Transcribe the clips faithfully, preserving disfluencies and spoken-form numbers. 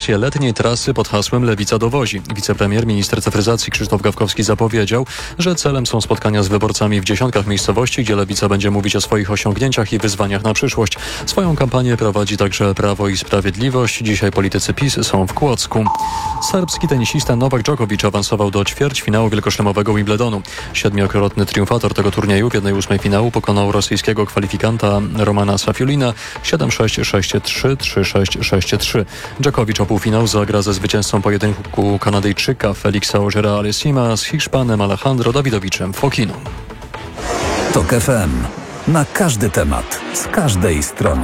organizację letniej trasy pod hasłem Lewica dowozi. Wicepremier, minister cyfryzacji Krzysztof Gawkowski zapowiedział, że celem są spotkania z wyborcami w dziesiątkach miejscowości, gdzie Lewica będzie mówić o swoich osiągnięciach i wyzwaniach na przyszłość. Swoją kampanię prowadzi także Prawo i Sprawiedliwość. Dzisiaj politycy PiS są w Kłodzku. Serbski tenisista Nowak Djokovic awansował do ćwierćfinału wielkoszlemowego Wimbledonu. Siedmiokrotny triumfator tego turnieju w jednej ósmej finału pokonał rosyjskiego kwalifikanta Romana Safiulina siedem sześć, sześć trzy, trzy sześć, sześć trzy. Djokovic o półfinał zagra ze zwycięzcą pojedynku Kanadyjczyka Felixa Auger-Aliassima z Hiszpanem Alejandro Dawidowiczem Fokinu. Tok F M. Na każdy temat, z każdej strony.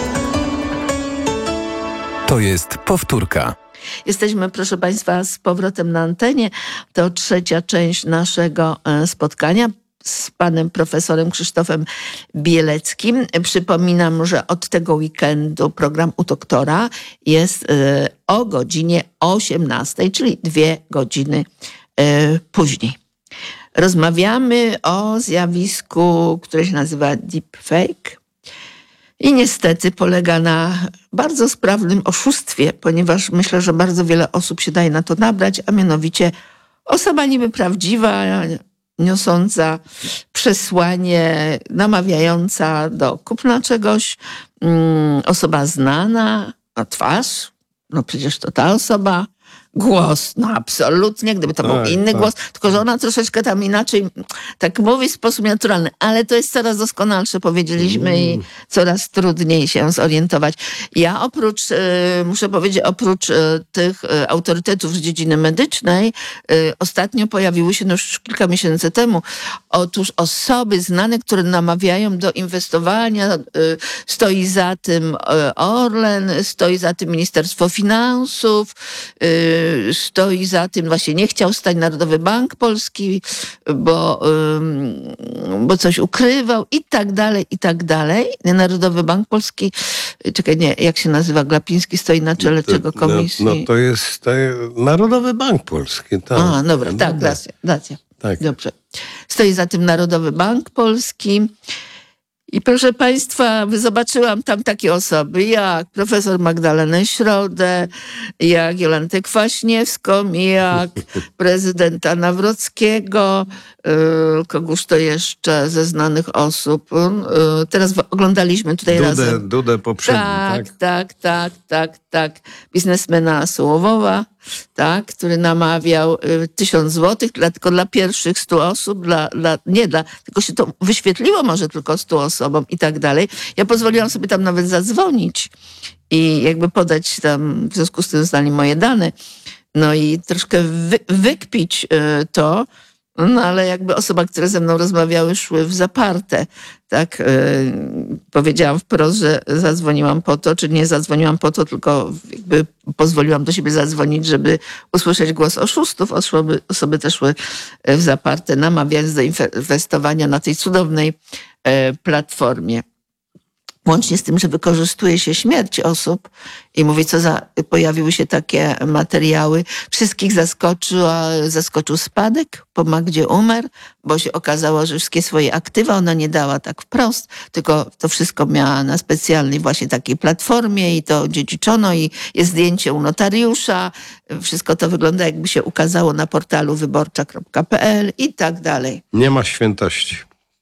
To jest powtórka. Jesteśmy, proszę Państwa, z powrotem na antenie. To trzecia część naszego spotkania z panem profesorem Krzysztofem Bieleckim. Przypominam, że od tego weekendu program U Doktora jest o godzinie osiemnastej, czyli dwie godziny później. Rozmawiamy o zjawisku, które się nazywa deepfake i niestety polega na bardzo sprawnym oszustwie, ponieważ myślę, że bardzo wiele osób się daje na to nabrać, a mianowicie osoba niby prawdziwa, niosąca przesłanie, namawiająca do kupna czegoś, osoba znana, a twarz, no przecież to ta osoba, głos, no absolutnie, gdyby to tak, był inny tak. głos, tylko że ona troszeczkę tam inaczej tak mówi w sposób naturalny, ale to jest coraz doskonalsze, powiedzieliśmy, mm. i coraz trudniej się zorientować. Ja oprócz, y, muszę powiedzieć, oprócz y, tych y, autorytetów z dziedziny medycznej, y, ostatnio pojawiły się, no już kilka miesięcy temu, otóż osoby znane, które namawiają do inwestowania, y, stoi za tym y, Orlen, stoi za tym Ministerstwo Finansów, y, stoi za tym, właśnie nie chciał stać Narodowy Bank Polski, bo, bo coś ukrywał i tak dalej, i tak dalej. Narodowy Bank Polski, czekaj, nie, jak się nazywa, Glapiński stoi na czele czego komisji? No, no to jest to Narodowy Bank Polski. Tak. A, dobra, no, tak, racja, racja. Tak. Dobrze. Stoi za tym Narodowy Bank Polski. I proszę Państwa, zobaczyłam tam takie osoby jak profesor Magdalenę Środę, jak Jolantę Kwaśniewską, jak prezydenta Nawrockiego, kogoż to jeszcze ze znanych osób. Teraz oglądaliśmy tutaj Dudę, razem. Dudę poprzedni, tak? Tak, tak, tak, tak, tak. Biznesmena Sołowowa, tak, który namawiał y, tysiąc złotych dla, tylko dla pierwszych stu osób, dla, dla, nie dla, tylko się to wyświetliło może tylko stu osobom i tak dalej. Ja pozwoliłam sobie tam nawet zadzwonić i jakby podać tam, w związku z tym znali moje dane, no i troszkę wy, wykpić y, to, no ale jakby osoba, które ze mną rozmawiały, szły w zaparte. Tak, yy, powiedziałam wprost, że zadzwoniłam po to, czy nie zadzwoniłam po to, tylko jakby pozwoliłam do siebie zadzwonić, żeby usłyszeć głos oszustów. Osoby, osoby też szły w zaparte, namawiając do inwestowania na tej cudownej yy, platformie. Łącznie z tym, że wykorzystuje się śmierć osób i mówi, co za, pojawiły się takie materiały. Wszystkich zaskoczył, a zaskoczył spadek po Magdzie Umer, bo się okazało, że wszystkie swoje aktywa ona nie dała tak wprost, tylko to wszystko miała na specjalnej właśnie takiej platformie i to dziedziczono i jest zdjęcie u notariusza. Wszystko to wygląda, jakby się ukazało na portalu wyborcza kropka p l i tak dalej. Nie ma świętości.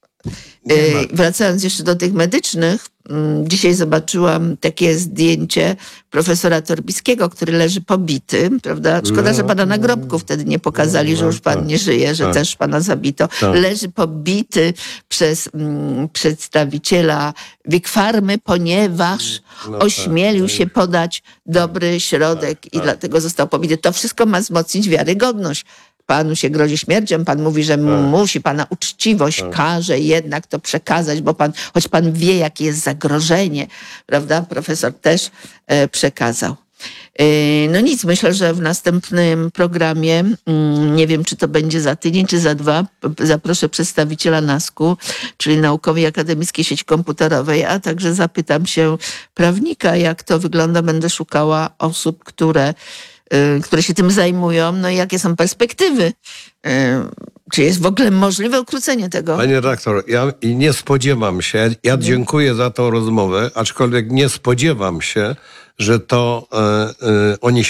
Yy, wracając jeszcze do tych medycznych, yy, dzisiaj zobaczyłam takie zdjęcie profesora Torbiskiego, który leży pobity, prawda? Szkoda, że pana nagrobku wtedy nie pokazali, że już pan nie żyje, że też pana zabito. Leży pobity przez mm, przedstawiciela Big Pharmy, ponieważ no ośmielił tak, się podać dobry środek tak, i tak. dlatego został pobity. To wszystko ma wzmocnić wiarygodność. Panu się grozi śmiercią, pan mówi, że tak. musi, pana uczciwość tak. każe jednak to przekazać, bo pan, choć pan wie, jakie jest zagrożenie, prawda? Profesor też e, przekazał. E, no nic, myślę, że w następnym programie, mm, nie wiem, czy to będzie za tydzień, czy za dwa, zaproszę przedstawiciela nasku, czyli Naukowej Akademickiej Sieci Komputerowej, a także zapytam się prawnika, jak to wygląda. Będę szukała osób, które które się tym zajmują, no i jakie są perspektywy. Czy jest w ogóle możliwe ukrócenie tego? Panie redaktor, ja nie spodziewam się, ja dziękuję za tą rozmowę, aczkolwiek nie spodziewam się, że to e, e, oni